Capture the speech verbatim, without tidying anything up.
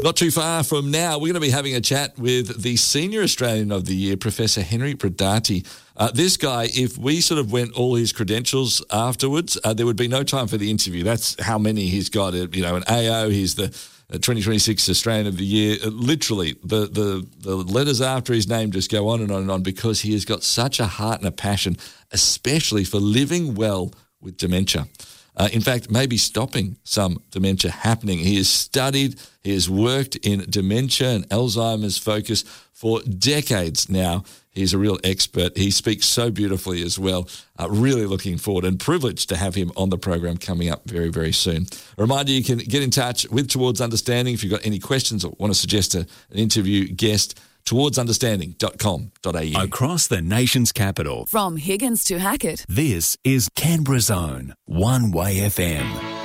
Not too far from now, we're going to be having a chat with the Senior Australian of the Year, Professor Henry Brodati. Uh, this guy, if we sort of went all his credentials afterwards, uh, there would be no time for the interview. That's how many he's got. You know, an A O, he's the uh, twenty twenty-six Australian of the Year. Uh, literally, the, the, the letters after his name just go on and on and on because he has got such a heart and a passion, especially for living well with dementia. Uh, in fact, maybe stopping some dementia happening. He has studied, he has worked in dementia and Alzheimer's focus for decades now. He's a real expert. He speaks so beautifully as well. Uh, really looking forward and privileged to have him on the program coming up very, very soon. A reminder, you can get in touch with Towards Understanding if you've got any questions or want to suggest a, an interview guest. towards understanding dot com dot a u. Across the nation's capital. From Higgins to Hackett. This is Canberra's own One Way F M.